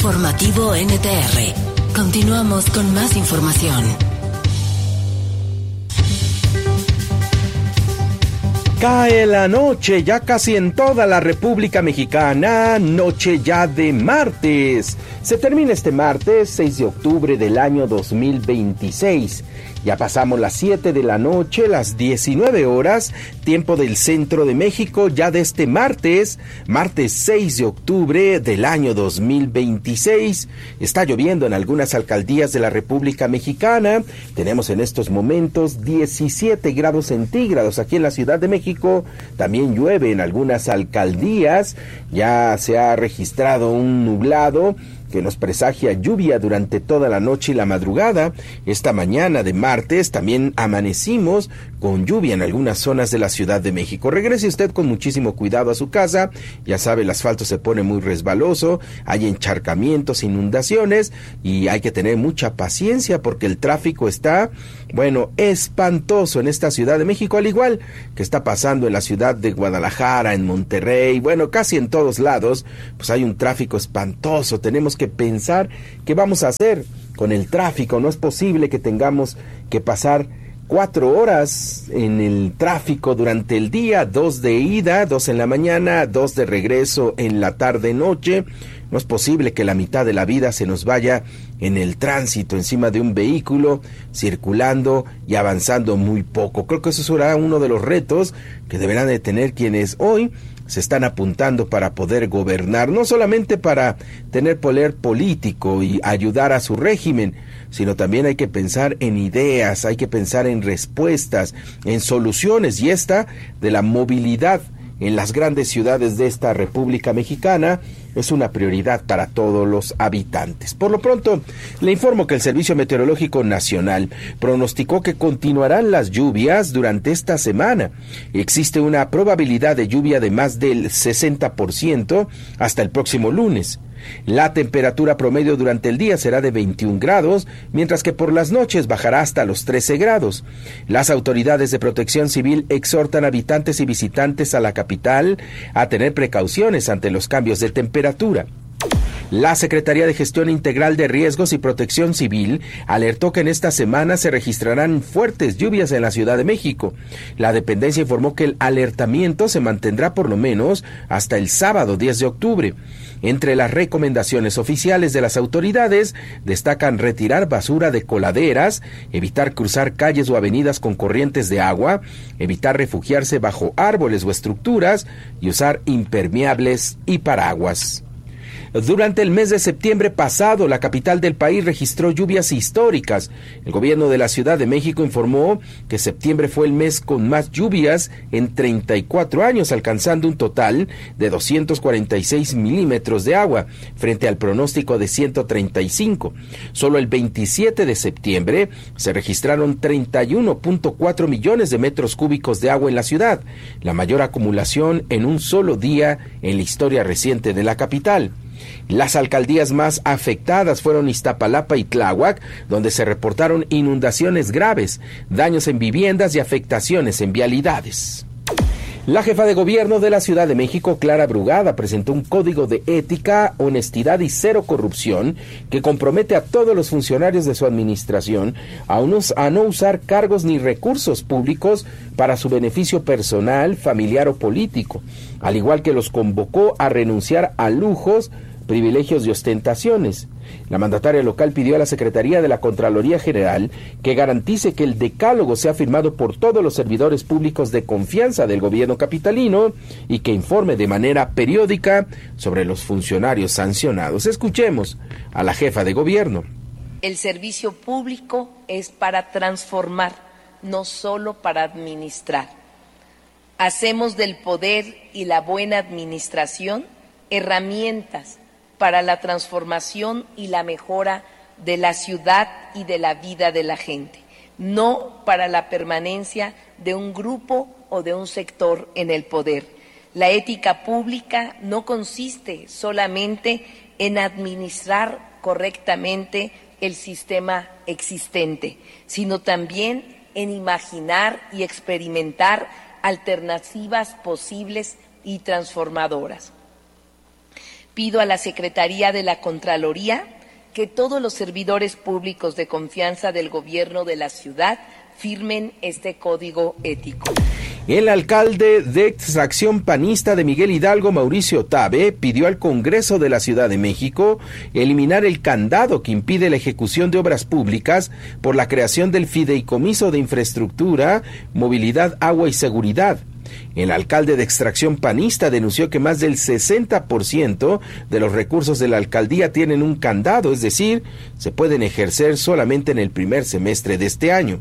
Informativo NTR. Continuamos con más información. Cae la noche ya casi en toda la República Mexicana, noche ya de martes. Se termina este martes 6 de octubre del año 2026. Ya pasamos las 7 de la noche, las 19 horas, tiempo del centro de México, ya de este martes 6 de octubre del año 2026. Está lloviendo en algunas alcaldías de la República Mexicana. Tenemos en estos momentos 17 grados centígrados aquí en la Ciudad de México. También llueve en algunas alcaldías. Ya se ha registrado un nublado que nos presagia lluvia durante toda la noche y la madrugada. Esta mañana de martes también amanecimos con lluvia en algunas zonas de la Ciudad de México. Regrese usted con muchísimo cuidado a su casa. Ya sabe, el asfalto se pone muy resbaloso, hay encharcamientos, inundaciones y hay que tener mucha paciencia porque el tráfico está, espantoso en esta Ciudad de México, al igual que está pasando en la ciudad de Guadalajara, en Monterrey, casi en todos lados, pues hay un tráfico espantoso. Tenemos que pensar qué vamos a hacer con el tráfico. No es posible que tengamos que pasar 4 horas en el tráfico durante el día, 2 de ida, 2 en la mañana, 2 de regreso en la tarde-noche. No es posible que la mitad de la vida se nos vaya en el tránsito, encima de un vehículo, circulando y avanzando muy poco. Creo que eso será uno de los retos que deberán de tener quienes hoy se están apuntando para poder gobernar, no solamente para tener poder político y ayudar a su régimen, sino también hay que pensar en ideas, hay que pensar en respuestas, en soluciones, y esta de la movilidad en las grandes ciudades de esta República Mexicana es una prioridad para todos los habitantes. Por lo pronto, le informo que el Servicio Meteorológico Nacional pronosticó que continuarán las lluvias durante esta semana. Existe una probabilidad de lluvia de más del 60% hasta el próximo lunes. La temperatura promedio durante el día será de 21 grados, mientras que por las noches bajará hasta los 13 grados. Las autoridades de protección civil exhortan a habitantes y visitantes a la capital a tener precauciones ante los cambios de temperatura. La Secretaría de Gestión Integral de Riesgos y Protección Civil alertó que en esta semana se registrarán fuertes lluvias en la Ciudad de México. La dependencia informó que el alertamiento se mantendrá por lo menos hasta el sábado 10 de octubre. Entre las recomendaciones oficiales de las autoridades destacan retirar basura de coladeras, evitar cruzar calles o avenidas con corrientes de agua, evitar refugiarse bajo árboles o estructuras y usar impermeables y paraguas. Durante el mes de septiembre pasado, la capital del país registró lluvias históricas. El gobierno de la Ciudad de México informó que septiembre fue el mes con más lluvias en 34 años, alcanzando un total de 246 milímetros de agua, frente al pronóstico de 135. Solo el 27 de septiembre se registraron 31.4 millones de metros cúbicos de agua en la ciudad, la mayor acumulación en un solo día en la historia reciente de la capital. Las alcaldías más afectadas fueron Iztapalapa y Tláhuac, donde se reportaron inundaciones graves, daños en viviendas y afectaciones en vialidades. La jefa de gobierno de la Ciudad de México, Clara Brugada, presentó un código de ética, honestidad y cero corrupción que compromete a todos los funcionarios de su administración a no usar cargos ni recursos públicos para su beneficio personal, familiar o político, al igual que los convocó a renunciar a lujos, privilegios y ostentaciones. La mandataria local pidió a la Secretaría de la Contraloría General que garantice que el decálogo sea firmado por todos los servidores públicos de confianza del gobierno capitalino y que informe de manera periódica sobre los funcionarios sancionados. Escuchemos a la jefa de gobierno. El servicio público es para transformar, no solo para administrar. Hacemos del poder y la buena administración herramientas para la transformación y la mejora de la ciudad y de la vida de la gente, no para la permanencia de un grupo o de un sector en el poder. La ética pública no consiste solamente en administrar correctamente el sistema existente, sino también en imaginar y experimentar alternativas posibles y transformadoras. Pido a la Secretaría de la Contraloría que todos los servidores públicos de confianza del gobierno de la ciudad firmen este código ético. El alcalde de extracción panista de Miguel Hidalgo, Mauricio Tabe, pidió al Congreso de la Ciudad de México eliminar el candado que impide la ejecución de obras públicas por la creación del Fideicomiso de Infraestructura, Movilidad, Agua y Seguridad. El alcalde de extracción panista denunció que más del 60% de los recursos de la alcaldía tienen un candado, es decir, se pueden ejercer solamente en el primer semestre de este año.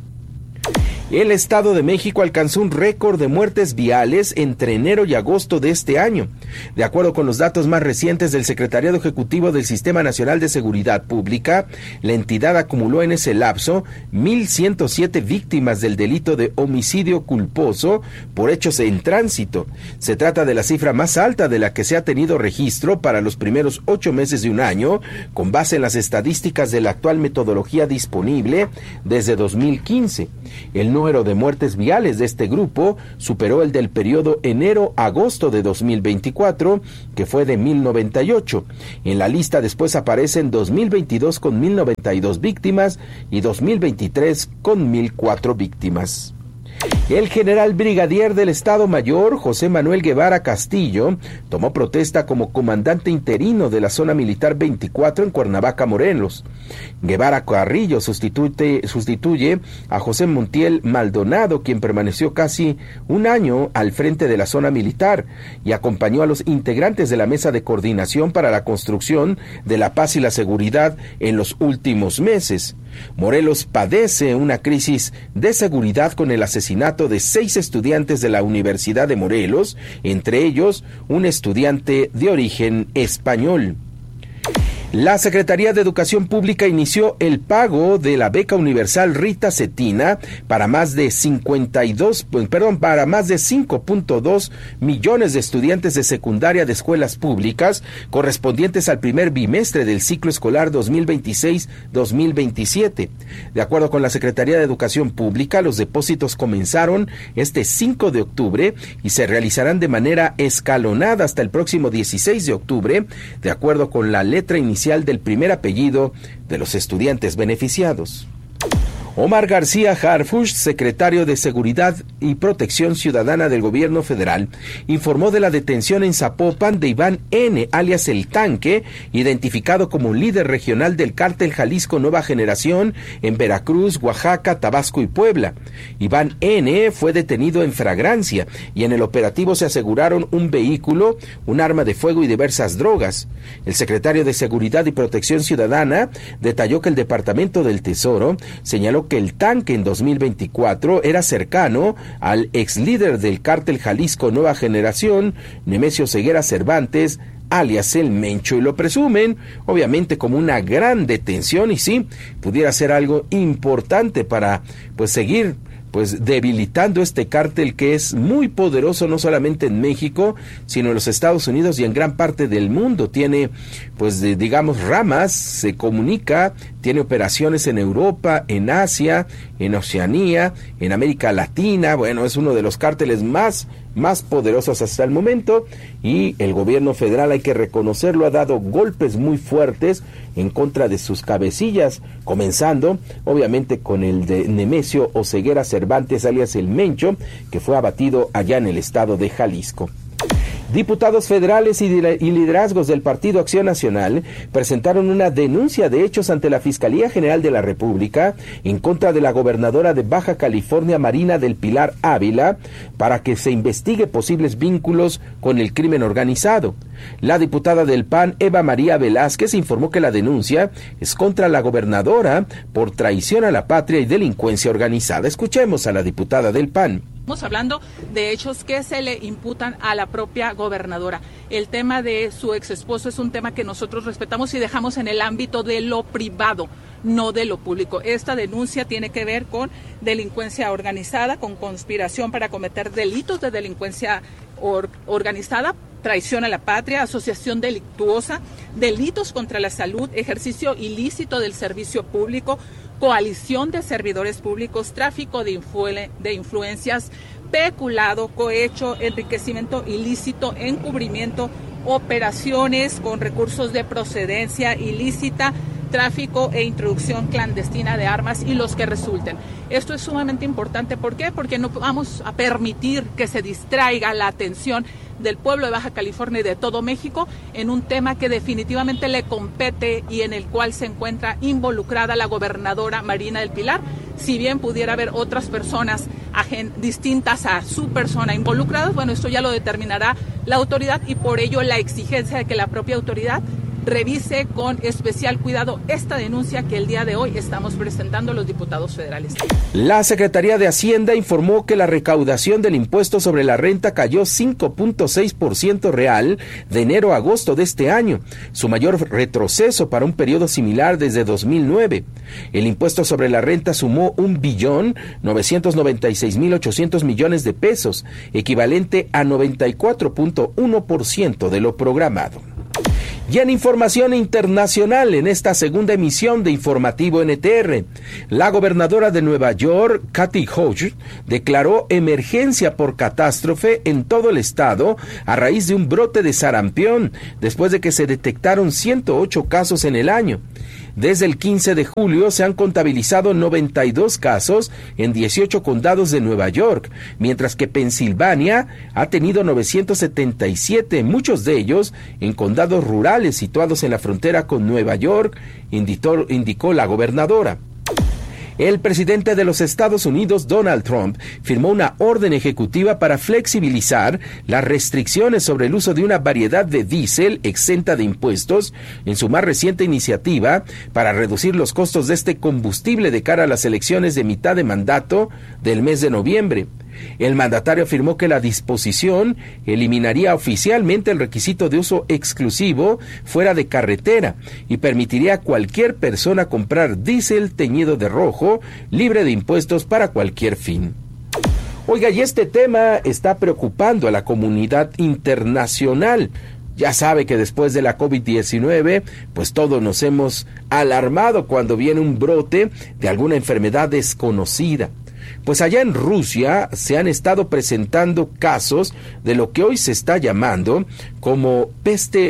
El Estado de México alcanzó un récord de muertes viales entre enero y agosto de este año. De acuerdo con los datos más recientes del Secretariado Ejecutivo del Sistema Nacional de Seguridad Pública, la entidad acumuló en ese lapso 1,107 víctimas del delito de homicidio culposo por hechos en tránsito. Se trata de la cifra más alta de la que se ha tenido registro para los primeros 8 meses de un año, con base en las estadísticas de la actual metodología disponible desde 2015. El número de muertes viales de este grupo superó el del periodo enero-agosto de 2024, que fue de 1,098. En la lista después aparecen 2022 con 1,092 víctimas y 2023 con 1,004 víctimas. El general brigadier del Estado Mayor, José Manuel Guevara Castillo, tomó protesta como comandante interino de la Zona Militar 24 en Cuernavaca, Morelos. Guevara Carrillo sustituye a José Montiel Maldonado, quien permaneció casi un año al frente de la zona militar y acompañó a los integrantes de la Mesa de Coordinación para la Construcción de la Paz y la Seguridad en los últimos meses. Morelos padece una crisis de seguridad con el asesinato de 6 estudiantes de la Universidad de Morelos, entre ellos un estudiante de origen español. La Secretaría de Educación Pública inició el pago de la beca universal Rita Cetina para más de 5.2 millones de estudiantes de secundaria de escuelas públicas correspondientes al primer bimestre del ciclo escolar 2026-2027. De acuerdo con la Secretaría de Educación Pública, los depósitos comenzaron este 5 de octubre y se realizarán de manera escalonada hasta el próximo 16 de octubre, de acuerdo con la letra inicial del primer apellido de los estudiantes beneficiados. Omar García Harfuch, secretario de Seguridad y Protección Ciudadana del Gobierno Federal, informó de la detención en Zapopan de Iván N., alias El Tanque, identificado como líder regional del cártel Jalisco Nueva Generación en Veracruz, Oaxaca, Tabasco y Puebla. Iván N. fue detenido en flagrancia y en el operativo se aseguraron un vehículo, un arma de fuego y diversas drogas. El secretario de Seguridad y Protección Ciudadana detalló que el Departamento del Tesoro señaló que El Tanque en 2024 era cercano al ex líder del cártel Jalisco Nueva Generación, Nemesio Ceguera Cervantes, alias El Mencho, y lo presumen obviamente como una gran detención y sí, pudiera ser algo importante para seguir debilitando este cártel que es muy poderoso no solamente en México, sino en los Estados Unidos y en gran parte del mundo. Tiene ramas, se comunica, tiene operaciones en Europa, en Asia, en Oceanía, en América Latina. Bueno, es uno de los cárteles más poderosos hasta el momento y el gobierno federal, hay que reconocerlo, ha dado golpes muy fuertes en contra de sus cabecillas, comenzando obviamente con el de Nemesio Oceguera Cervantes, alias El Mencho, que fue abatido allá en el estado de Jalisco. Diputados federales y liderazgos del Partido Acción Nacional presentaron una denuncia de hechos ante la Fiscalía General de la República en contra de la gobernadora de Baja California, Marina del Pilar Ávila, para que se investigue posibles vínculos con el crimen organizado. La diputada del PAN, Eva María Velázquez, informó que la denuncia es contra la gobernadora por traición a la patria y delincuencia organizada. Escuchemos a la diputada del PAN. Estamos hablando de hechos que se le imputan a la propia gobernadora. El tema de su ex esposo es un tema que nosotros respetamos y dejamos en el ámbito de lo privado, no de lo público. Esta denuncia tiene que ver con delincuencia organizada, con conspiración para cometer delitos de delincuencia organizada, traición a la patria, asociación delictuosa, delitos contra la salud, ejercicio ilícito del servicio público, coalición de servidores públicos, tráfico de influencias, peculado, cohecho, enriquecimiento ilícito, encubrimiento, operaciones con recursos de procedencia ilícita, tráfico e introducción clandestina de armas y los que resulten. Esto es sumamente importante. ¿Por qué? Porque no vamos a permitir que se distraiga la atención del pueblo de Baja California y de todo México en un tema que definitivamente le compete y en el cual se encuentra involucrada la gobernadora Marina del Pilar. Si bien pudiera haber otras personas distintas a su persona involucradas, bueno, esto ya lo determinará la autoridad y por ello la exigencia de que la propia autoridad revise con especial cuidado esta denuncia que el día de hoy estamos presentando los diputados federales. La Secretaría de Hacienda informó que la recaudación del impuesto sobre la renta cayó 5.6% real de enero a agosto de este año, su mayor retroceso para un periodo similar desde 2009. El impuesto sobre la renta sumó 1.996.800 millones de pesos, equivalente a 94.1% de lo programado. Y en información internacional, en esta segunda emisión de Informativo NTR, la gobernadora de Nueva York, Kathy Hochul, declaró emergencia por catástrofe en todo el estado a raíz de un brote de sarampión, después de que se detectaron 108 casos en el año. Desde el 15 de julio se han contabilizado 92 casos en 18 condados de Nueva York, mientras que Pensilvania ha tenido 977, muchos de ellos en condados rurales situados en la frontera con Nueva York, indicó la gobernadora. El presidente de los Estados Unidos, Donald Trump, firmó una orden ejecutiva para flexibilizar las restricciones sobre el uso de una variedad de diésel exenta de impuestos en su más reciente iniciativa para reducir los costos de este combustible de cara a las elecciones de mitad de mandato del mes de noviembre. El mandatario afirmó que la disposición eliminaría oficialmente el requisito de uso exclusivo fuera de carretera y permitiría a cualquier persona comprar diésel teñido de rojo, libre de impuestos para cualquier fin. Oiga, y este tema está preocupando a la comunidad internacional. Ya sabe que después de la COVID-19, pues todos nos hemos alarmado cuando viene un brote de alguna enfermedad desconocida. Pues allá en Rusia se han estado presentando casos de lo que hoy se está llamando como peste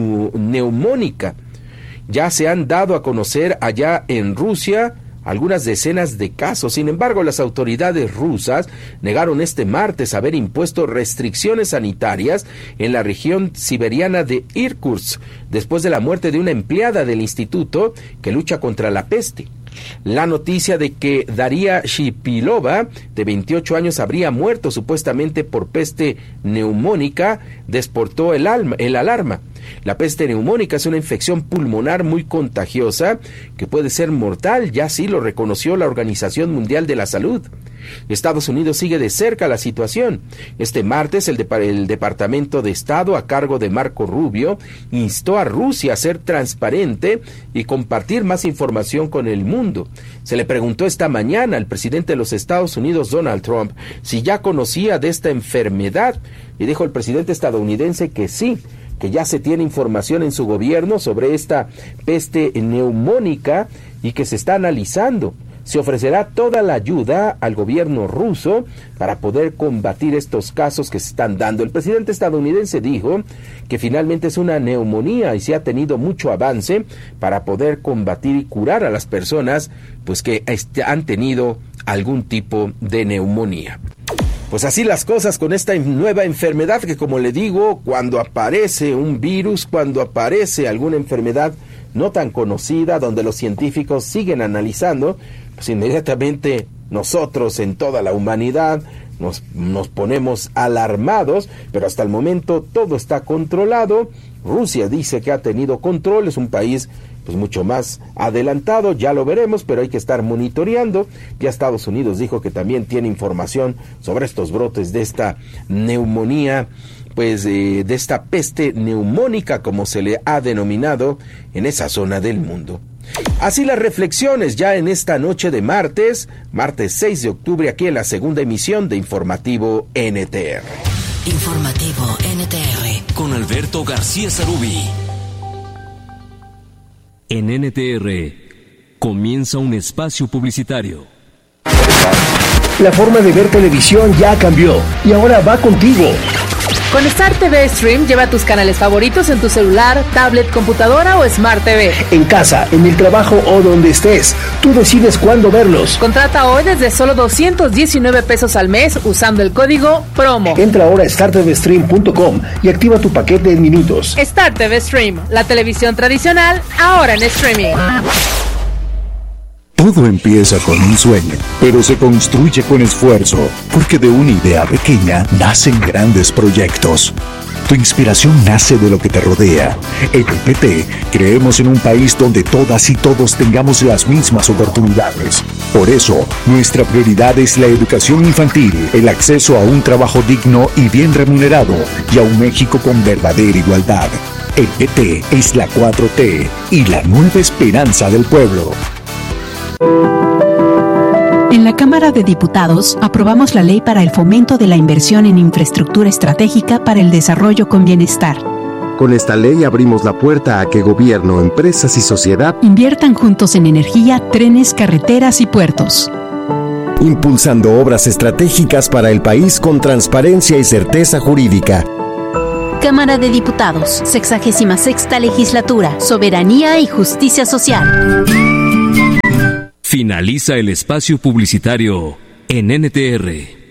neumónica. Ya se han dado a conocer allá en Rusia algunas decenas de casos. Sin embargo, las autoridades rusas negaron este martes haber impuesto restricciones sanitarias en la región siberiana de Irkutsk, después de la muerte de una empleada del instituto que lucha contra la peste. La noticia de que Daria Shipilova, de 28 años, habría muerto supuestamente por peste neumónica, despertó el alarma. La peste neumónica es una infección pulmonar muy contagiosa que puede ser mortal, ya así lo reconoció la Organización Mundial de la Salud. Estados Unidos sigue de cerca la situación. Este martes el Departamento de Estado, a cargo de Marco Rubio, instó a Rusia a ser transparente y compartir más información con el mundo. Se le preguntó esta mañana al presidente de los Estados Unidos, Donald Trump, si ya conocía de esta enfermedad, y dijo el presidente estadounidense que sí, que ya se tiene información en su gobierno sobre esta peste neumónica y que se está analizando. Se ofrecerá toda la ayuda al gobierno ruso para poder combatir estos casos que se están dando. El presidente estadounidense dijo que finalmente es una neumonía y se ha tenido mucho avance para poder combatir y curar a las personas pues que han tenido algún tipo de neumonía. Pues así las cosas con esta nueva enfermedad que, como le digo, cuando aparece un virus, cuando aparece alguna enfermedad no tan conocida, donde los científicos siguen analizando, pues inmediatamente nosotros en toda la humanidad nos ponemos alarmados, pero hasta el momento todo está controlado. Rusia dice que ha tenido control, es un país pues mucho más adelantado, ya lo veremos, pero hay que estar monitoreando. Ya Estados Unidos dijo que también tiene información sobre estos brotes de esta neumonía, pues de esta peste neumónica, como se le ha denominado en esa zona del mundo. Así las reflexiones ya en esta noche de martes 6 de octubre, aquí en la segunda emisión de Informativo NTR. Informativo NTR con Alberto García Sarubí. En NTR comienza un espacio publicitario. La forma de ver televisión ya cambió y ahora va contigo. Con Star TV Stream lleva tus canales favoritos en tu celular, tablet, computadora o Smart TV. En casa, en el trabajo o donde estés, tú decides cuándo verlos. Contrata hoy desde solo 219 pesos al mes usando el código PROMO. Entra ahora a startvstream.com y activa tu paquete en minutos. Star TV Stream, la televisión tradicional, ahora en streaming. Todo empieza con un sueño, pero se construye con esfuerzo, porque de una idea pequeña nacen grandes proyectos. Tu inspiración nace de lo que te rodea. En el PT creemos en un país donde todas y todos tengamos las mismas oportunidades. Por eso, nuestra prioridad es la educación infantil, el acceso a un trabajo digno y bien remunerado, y a un México con verdadera igualdad. El PT es la 4T y la nueva esperanza del pueblo. En la Cámara de Diputados aprobamos la Ley para el Fomento de la Inversión en Infraestructura Estratégica para el Desarrollo con Bienestar. Con esta ley abrimos la puerta a que gobierno, empresas y sociedad inviertan juntos en energía, trenes, carreteras y puertos. Impulsando obras estratégicas para el país con transparencia y certeza jurídica. Cámara de Diputados, 66ª Legislatura, Soberanía y Justicia Social. Finaliza el espacio publicitario en NTR.